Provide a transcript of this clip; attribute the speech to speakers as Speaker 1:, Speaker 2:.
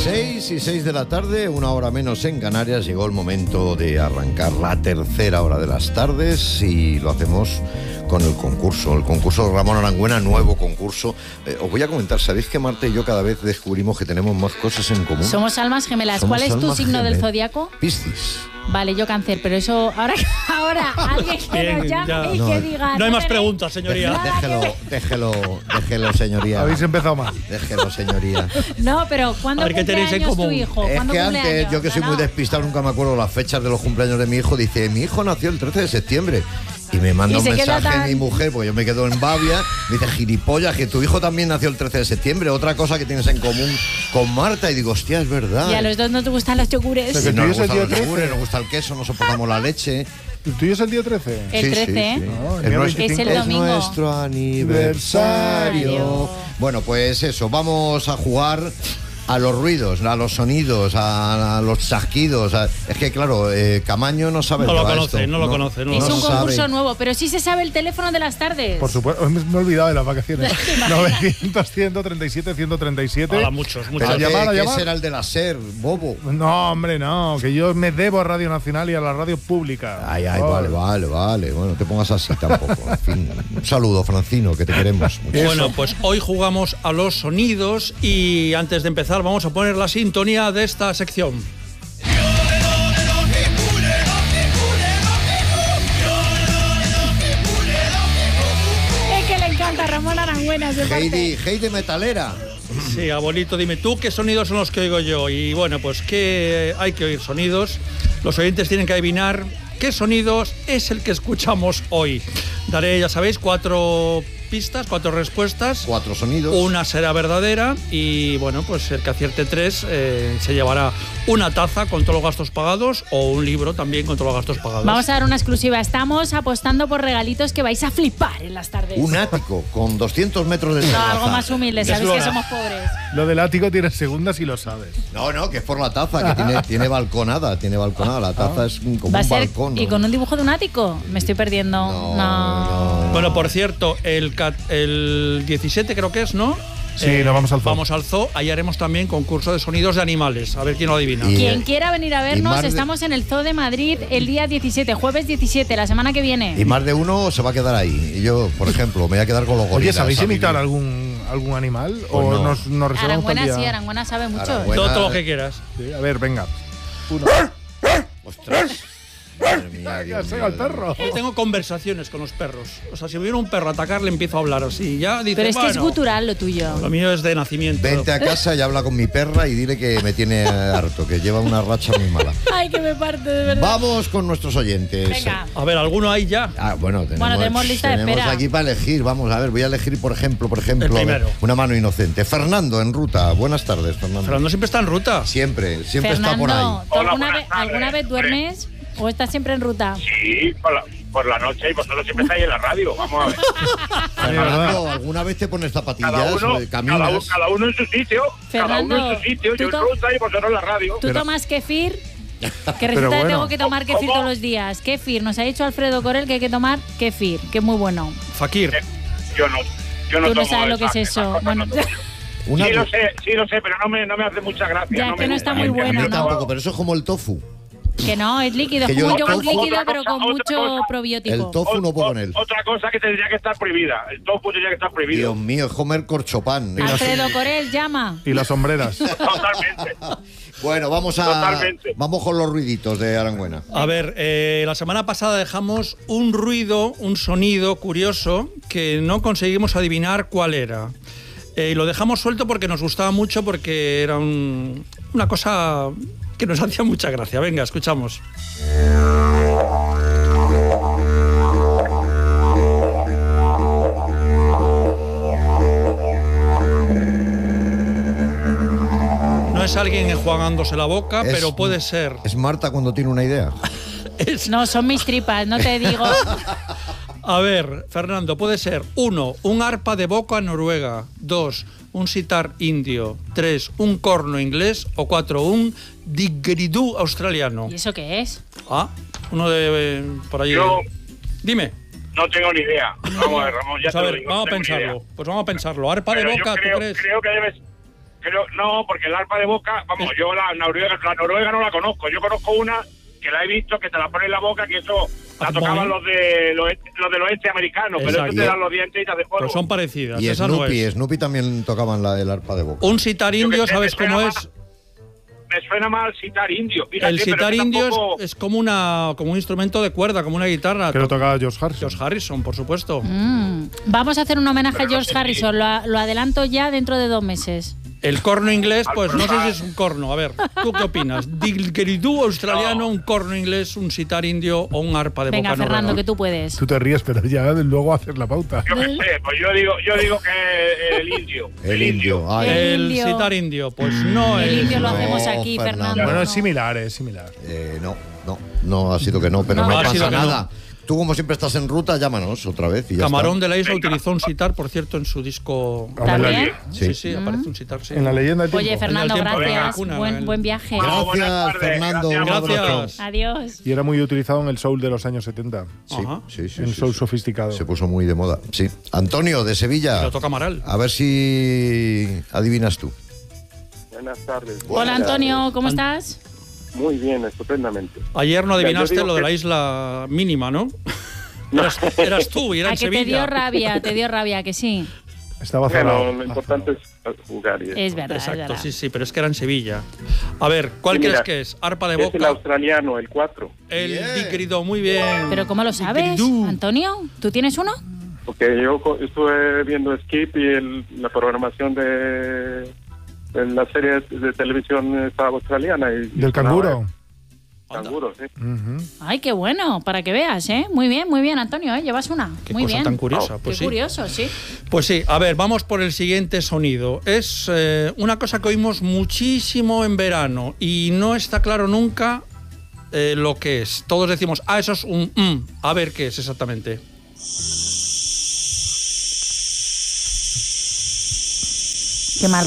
Speaker 1: 6:06 de la tarde, una hora menos en Canarias. Llegó el momento de arrancar la tercera hora de las tardes y lo hacemos con el concurso Ramón Arangüena, nuevo concurso. Os voy a comentar, ¿sabéis que Marta y yo cada vez descubrimos que tenemos más cosas en común?
Speaker 2: Somos almas gemelas. ¿Cuál es tu signo del zodiaco?
Speaker 1: Piscis.
Speaker 2: Vale, yo Cáncer, pero eso ahora alguien que nos llame y que diga...
Speaker 3: No hay más preguntas, señoría.
Speaker 1: Déjelo, señoría.
Speaker 4: Habéis empezado mal.
Speaker 1: Déjelo, señoría.
Speaker 2: No, pero ¿cuándo cumple años tu hijo?
Speaker 1: Es que antes, yo que soy muy despistado, nunca me acuerdo las fechas de los cumpleaños de mi hijo. Dice, mi hijo nació el 13 de septiembre. Y me manda un mensaje mi mujer, porque yo me quedo en Bavia. Me dice, gilipollas, que tu hijo también nació el 13 de septiembre. Otra cosa que tienes en común con Marta. Y digo, hostia, es verdad.
Speaker 2: Y a los dos no te gustan los yogures.
Speaker 1: Sí, no nos gustan los yogures, nos gusta el queso, no soportamos la leche.
Speaker 4: ¿El tuyo es el día 13?
Speaker 2: El 13,
Speaker 1: sí.
Speaker 4: No,
Speaker 2: es el domingo.
Speaker 1: Es nuestro aniversario. Bueno, pues eso, vamos a jugar a los ruidos, a los sonidos, a los chasquidos. Es que, claro, Camaño no sabe.
Speaker 3: No lo conoce.
Speaker 2: Es un concurso nuevo, pero sí se sabe el teléfono de las tardes.
Speaker 4: Por supuesto, me he olvidado de las vacaciones. 900-137-137.
Speaker 3: Hola, muchos.
Speaker 1: ¿Qué será el de la SER, bobo?
Speaker 4: No, hombre, no, que yo me debo a Radio Nacional y a la radio pública.
Speaker 1: Ay, vale. Bueno, no te pongas así tampoco. En fin, un saludo, Francino, que te queremos mucho.
Speaker 3: Bueno, pues hoy jugamos a los sonidos y antes de empezar vamos a poner la sintonía de esta sección.
Speaker 2: Es que le encanta Ramón Arangüena.
Speaker 1: Heidi metalera.
Speaker 3: Sí, abuelito, dime tú qué sonidos son los que oigo yo. Y bueno, pues que hay que oír sonidos. Los oyentes tienen que adivinar qué sonidos es el que escuchamos hoy. Daré, ya sabéis, 4 pistas, 4 respuestas.
Speaker 1: 4 sonidos.
Speaker 3: Una será verdadera y, bueno, pues el que acierte 3 se llevará una taza con todos los gastos pagados o un libro también con todos los gastos pagados.
Speaker 2: Vamos a dar una exclusiva. Estamos apostando por regalitos que vais a flipar en las tardes.
Speaker 1: Un ático con 200 metros de terraza.
Speaker 2: No, algo más humilde. Sabéis que somos pobres.
Speaker 4: Lo del ático tiene segundas y lo sabes.
Speaker 1: No, que es por la taza, que tiene balconada. La taza es como un balcón.
Speaker 2: ¿Y con un dibujo de un ático? Me estoy perdiendo. No.
Speaker 3: Bueno, por cierto, el 17 creo que es, ¿no?
Speaker 4: Sí, nos vamos al zoo.
Speaker 3: Vamos al zoo, ahí haremos también concurso de sonidos de animales, a ver quién lo adivina.
Speaker 2: Quien quiera venir a vernos, estamos en el Zoo de Madrid el día 17, jueves 17, la semana que viene.
Speaker 1: Y más de uno se va a quedar ahí. Y yo, por ejemplo, me voy a quedar con los gorilas.
Speaker 4: Oye, ¿sabéis imitar algún animal?
Speaker 1: Pues
Speaker 4: ¿O
Speaker 1: no.
Speaker 4: nos reservamos
Speaker 2: Arangüena
Speaker 4: el día?
Speaker 2: sí, Arangüena sabe mucho.
Speaker 3: Todo lo que quieras.
Speaker 4: Sí, a ver, venga. Uno.
Speaker 1: ¡Ostras! Madre mía,
Speaker 4: Ya soy al perro.
Speaker 3: Yo tengo conversaciones con los perros. O sea, si me viene un perro a atacar, le empiezo a hablar así. Ya dice,
Speaker 2: Pero es que es
Speaker 3: bueno,
Speaker 2: gutural lo tuyo.
Speaker 3: lo mío es de nacimiento.
Speaker 1: Vente a casa y habla con mi perra y dile que me tiene harto, que lleva una racha muy mala.
Speaker 2: Ay, que me parte, de verdad.
Speaker 1: Vamos con nuestros oyentes.
Speaker 2: Venga.
Speaker 3: A ver, ¿alguno hay ya?
Speaker 1: Bueno,
Speaker 2: tenemos lista de espera.
Speaker 1: aquí para elegir. Vamos a ver, voy a elegir, por ejemplo,
Speaker 3: El primero.
Speaker 1: una mano inocente. Fernando, en ruta. Buenas tardes, Fernando.
Speaker 3: Fernando siempre está en ruta.
Speaker 1: Siempre
Speaker 2: Fernando,
Speaker 1: está por ahí.
Speaker 2: ¿tú alguna vez duermes o estás siempre en ruta?
Speaker 5: Sí, por la noche y vosotros siempre estáis en la radio. Vamos a ver.
Speaker 1: Fernando, ¿alguna vez te pones zapatillas? ¿Caminas?
Speaker 5: Cada uno en su sitio.
Speaker 2: Fernando,
Speaker 5: cada uno en su sitio. Yo en ruta y vosotros en la radio.
Speaker 2: ¿Tú tomas kefir? Que resulta que tengo que tomar kefir todos los días. Kefir, nos ha dicho Alfredo Corel que hay que tomar kefir, que es muy bueno.
Speaker 3: Fakir.
Speaker 5: Yo no
Speaker 2: Tú no
Speaker 5: tomo
Speaker 2: sabes lo que es
Speaker 5: esas
Speaker 2: eso.
Speaker 5: cosas,
Speaker 2: Bueno,
Speaker 5: no tomo. Sí lo sé, pero no me hace mucha gracia.
Speaker 2: Ya, que no está muy
Speaker 1: A
Speaker 2: bueno,
Speaker 1: mí
Speaker 2: ¿no?
Speaker 1: tampoco, pero eso es como el tofu.
Speaker 2: Que no, es líquido,
Speaker 1: Que
Speaker 2: es como
Speaker 1: yo
Speaker 2: un yogur
Speaker 1: el tofu-
Speaker 2: líquido, pero con
Speaker 5: otra
Speaker 2: mucho
Speaker 5: cosa.
Speaker 2: probiótico.
Speaker 1: El tofu no puedo con él.
Speaker 5: Otra cosa que tendría que estar prohibida. El tofu tendría que estar prohibido.
Speaker 1: Dios mío, es comer corchopán.
Speaker 2: Alfredo Corel, llama.
Speaker 4: Y las sombreras.
Speaker 5: Totalmente.
Speaker 1: Bueno, vamos con los ruiditos de Arangüena.
Speaker 3: A ver, la semana pasada dejamos un ruido, un sonido curioso que no conseguimos adivinar cuál era. Y lo dejamos suelto porque nos gustaba mucho, porque era una cosa que nos hacía mucha gracia. Venga, escuchamos. No es alguien enjuagándose la boca, pero puede ser.
Speaker 1: Es Marta cuando tiene una idea.
Speaker 2: No, son mis tripas, no te digo.
Speaker 3: A ver, Fernando, puede ser 1, un arpa de boca noruega, 2, un sitar indio, 3, un corno inglés o 4, un didgeridoo australiano.
Speaker 2: ¿Y eso qué es?
Speaker 3: Uno de por allí.
Speaker 5: Dime. No tengo ni idea. Vamos a ver, Ramón, ya
Speaker 3: Pues a
Speaker 5: te lo
Speaker 3: ver,
Speaker 5: digo.
Speaker 3: vamos a
Speaker 5: no tengo ni
Speaker 3: pensarlo.
Speaker 5: idea.
Speaker 3: Pues vamos a pensarlo. Arpa
Speaker 5: Pero
Speaker 3: de boca,
Speaker 5: yo creo,
Speaker 3: ¿tú crees?
Speaker 5: Creo que No, porque el arpa de boca, vamos, yo la noruega no la conozco. Yo conozco una que la he visto, que te la pone en la boca, que eso la tocaban los del oeste americano, pero eso te dan los dientes y te hace polvo.
Speaker 3: Pues son parecidas.
Speaker 1: Y
Speaker 3: esa
Speaker 1: Snoopy,
Speaker 3: no es.
Speaker 1: Snoopy también tocaban el arpa de boca.
Speaker 3: Un sitar indio, ¿sabes cómo es?
Speaker 5: Me suena mal sitar indio. Fíjate,
Speaker 3: El sitar indio
Speaker 5: tampoco...
Speaker 3: es como un instrumento de cuerda, como una guitarra.
Speaker 4: Que lo tocaba George Harrison.
Speaker 3: George Harrison, por supuesto.
Speaker 2: Vamos a hacer un homenaje a George Harrison. Lo adelanto ya dentro de 2 meses.
Speaker 3: El corno inglés, pues no sé si es un corno. A ver, ¿tú qué opinas? Didgeridoo australiano, un corno inglés, un sitar indio o un arpa de
Speaker 2: Venga,
Speaker 3: boca
Speaker 2: Fernando,
Speaker 3: noruega?
Speaker 2: que tú puedes.
Speaker 4: Tú te ríes, pero ya luego hacer la pauta.
Speaker 5: Yo qué sé, pues yo digo que el indio.
Speaker 1: El indio. Ay.
Speaker 2: El
Speaker 3: El
Speaker 2: indio.
Speaker 3: sitar indio, pues no
Speaker 2: El
Speaker 3: es.
Speaker 2: indio lo
Speaker 1: no,
Speaker 2: hacemos aquí, Fernando.
Speaker 4: Bueno,
Speaker 2: no.
Speaker 4: es similar, es similar.
Speaker 1: No, ha sido que no, pero
Speaker 2: No.
Speaker 1: no,
Speaker 3: Ha sido
Speaker 1: pasa
Speaker 3: que
Speaker 1: nada. Tú, como siempre estás en ruta, llámanos otra vez y ya
Speaker 3: Camarón
Speaker 1: está.
Speaker 3: de la Isla utilizó un sitar, por cierto, en su disco.
Speaker 2: ¿También?
Speaker 3: Sí, sí, aparece un sitar, sí.
Speaker 4: En la leyenda del
Speaker 2: Oye,
Speaker 4: tiempo.
Speaker 2: Fernando,
Speaker 3: En el tiempo de
Speaker 2: gracias.
Speaker 3: vacuna,
Speaker 2: Buen viaje.
Speaker 5: Buenas
Speaker 1: Gracias,
Speaker 5: tardes,
Speaker 1: Fernando.
Speaker 5: gracias.
Speaker 1: Un abrazo.
Speaker 3: Gracias.
Speaker 2: Adiós.
Speaker 4: Y era muy utilizado en el soul de los años 70.
Speaker 1: Sí,
Speaker 3: Ajá.
Speaker 1: sí.
Speaker 4: En soul sofisticado.
Speaker 1: Se puso muy de moda. Sí. Antonio, de Sevilla.
Speaker 3: Lo toca Amaral.
Speaker 1: A ver si adivinas tú.
Speaker 6: Buenas tardes.
Speaker 2: Hola, Antonio, ¿cómo estás?
Speaker 6: Muy bien, estupendamente.
Speaker 3: Ayer no
Speaker 6: Mira, yo
Speaker 3: adivinaste
Speaker 6: digo
Speaker 3: lo de
Speaker 6: que-
Speaker 3: la isla mínima, ¿no? Eras tú y era
Speaker 2: A
Speaker 3: en
Speaker 2: que
Speaker 3: Sevilla.
Speaker 2: te dio rabia, que sí.
Speaker 4: Estaba cerrado.
Speaker 6: Bueno, lo importante es jugar. Y
Speaker 2: Es verdad, es
Speaker 3: Exacto,
Speaker 2: verdad.
Speaker 3: sí, pero es que era en Sevilla. A ver, ¿cuál
Speaker 6: Sí,
Speaker 3: crees
Speaker 6: mira,
Speaker 3: que es? ¿Arpa de
Speaker 6: es el
Speaker 3: boca?
Speaker 6: australiano, el 4.
Speaker 3: El
Speaker 1: Bien.
Speaker 3: didgeridoo, muy bien.
Speaker 2: ¿Pero cómo lo sabes,
Speaker 3: Didgeridoo.
Speaker 2: Antonio? ¿Tú tienes uno?
Speaker 6: Porque yo estuve viendo Skip y la programación de la serie de televisión estaba australiana.
Speaker 4: Del canguro.
Speaker 6: Canguro, sí.
Speaker 4: Ujú.
Speaker 2: Ay, qué bueno, para que veas, ¿eh? Muy bien, Antonio, ¿eh? Llevas una.
Speaker 3: Qué
Speaker 2: Muy
Speaker 3: cosa
Speaker 2: bien.
Speaker 3: tan curiosa. Pues
Speaker 2: Qué
Speaker 3: sí.
Speaker 2: curioso, sí.
Speaker 3: Pues sí, a ver, vamos por el siguiente sonido. Es una cosa que oímos muchísimo en verano y no está claro nunca lo que es. Todos decimos, eso es un A ver qué es exactamente.
Speaker 2: Qué mal